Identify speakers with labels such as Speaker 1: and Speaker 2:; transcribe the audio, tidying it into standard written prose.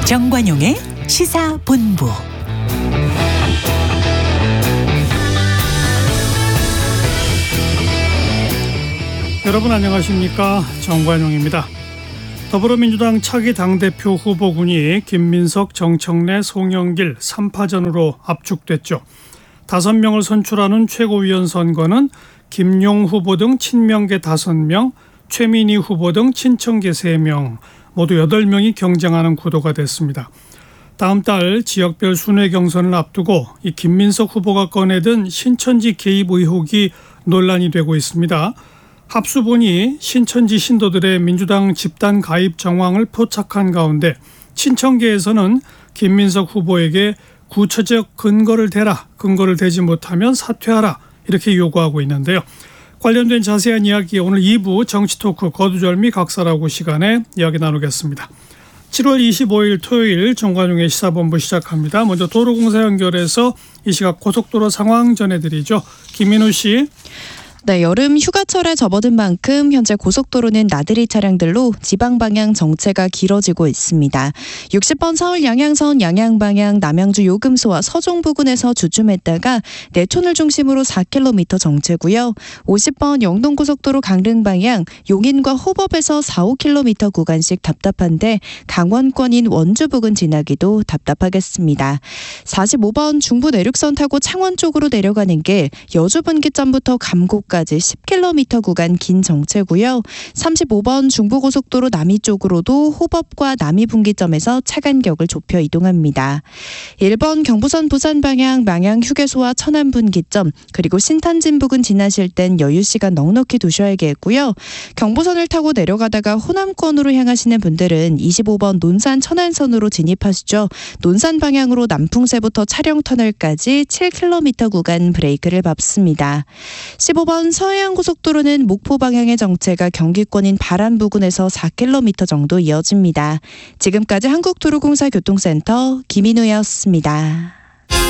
Speaker 1: 정관용의 시사본부.
Speaker 2: 여러분 안녕하십니까? 정관용입니다. 더불어민주당 차기 당대표 후보군이 김민석, 정청래, 송영길 3파전으로 압축됐죠. 5명을 선출하는 최고위원 선거는 김용 후보 등 친명계 5명, 최민희 후보 등 친청계 3명, 모두 8명이 경쟁하는 구도가 됐습니다. 다음 달 지역별 순회 경선을 앞두고 이 김민석 후보가 꺼내든 신천지 개입 의혹이 논란이 되고 있습니다. 합수본이 신천지 신도들의 민주당 집단 가입 정황을 포착한 가운데 친청계에서는 김민석 후보에게 구체적 근거를 대라, 근거를 대지 못하면 사퇴하라 이렇게 요구하고 있는데요. 관련된 자세한 이야기 오늘 2부 정치토크 거두절미 각설하고 시간에 이야기 나누겠습니다. 7월 25일 토요일 정관용의 시사본부 시작합니다. 먼저 도로공사 연결해서 이 시각 고속도로 상황 전해드리죠. 김민우 씨.
Speaker 3: 네, 여름 휴가철에 접어든 만큼 현재 고속도로는 나들이 차량들로 지방 방향 정체가 길어지고 있습니다. 60번 서울 양양선 양양 방향 남양주 요금소와 서종 부근에서 주춤했다가 내촌을 중심으로 4km 정체고요. 50번 영동고속도로 강릉 방향 용인과 호법에서 4, 5km 구간씩 답답한데 강원권인 원주 부근 지나기도 답답하겠습니다. 45번 중부 내륙선 타고 창원 쪽으로 내려가는 길 여주 분기점부터 감곡까지 10km 구간 긴 정체고요. 35번 중부고속도로 남이 쪽으로도 호법과 남이 분기점에서 차 간격을 좁혀 이동합니다. 1번 경부선 부산 방향 망양 휴게소와 천안 분기점 그리고 신탄진 부근 지나실 땐 여유 시간 넉넉히 두셔야겠고요. 경부선을 타고 내려가다가 호남권으로 향하시는 분들은 25번 논산 천안선으로 진입하시죠. 논산 방향으로 남풍세부터 차량터널까지 7km 구간 브레이크를 밟습니다. 15번 서해안고속도로는 목포 방향의 정체가 경기권인 바람 부근에서 4km 정도 이어집니다. 지금까지 한국도로공사 교통센터 김인우였습니다.